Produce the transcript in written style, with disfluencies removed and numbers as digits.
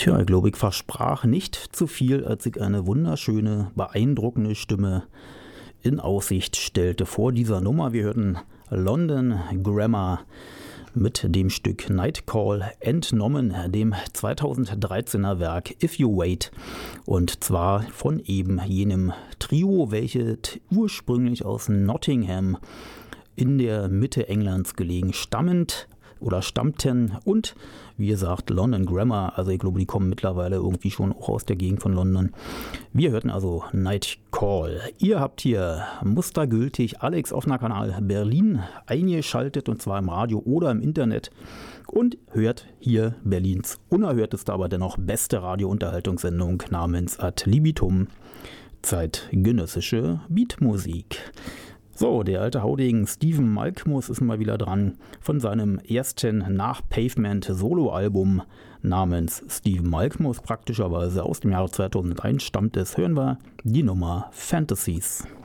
Tja, ich glaube, ich versprach nicht zu viel, als ich eine wunderschöne, beeindruckende Stimme in Aussicht stellte vor dieser Nummer. Wir hörten London Grammar mit dem Stück Night Call, entnommen dem 2013er Werk If You Wait, und zwar von eben jenem Trio, welches ursprünglich aus Nottingham in der Mitte Englands gelegen stammten und wie gesagt London Grammar, also ich glaube, die kommen mittlerweile irgendwie schon auch aus der Gegend von London. Wir hörten also Night Call. Ihr habt hier mustergültig Alex Offner Kanal Berlin eingeschaltet, und zwar im Radio oder im Internet, und hört hier Berlins unerhörteste, aber dennoch beste Radiounterhaltungssendung namens Ad Libitum, zeitgenössische Beatmusik. So, der alte Haudegen Stephen Malkmus ist mal wieder dran. Von seinem ersten Nach-Pavement-Solo-Album namens Stephen Malkmus, praktischerweise aus dem Jahre 2001 stammt es, hören wir die Nummer Fantasies.